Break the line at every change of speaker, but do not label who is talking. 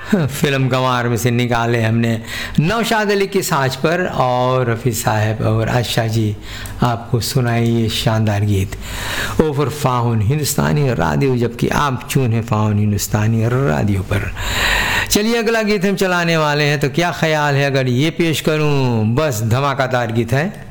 Film गंवार में से निकाले हमने नौशाद अली की साज पर और रफ़ी साहब और आशा जी आपको सुनाई ये शानदार गीत ओवर फाउन हिंदुस्तानी रेडियो, जबकि आप चून है फाउन हिंदुस्तानी रेडियो पर। चलिए अगला गीत हम चलाने वाले हैं, तो क्या ख्याल है अगर ये पेश करूं? बस धमाकेदार गीत है।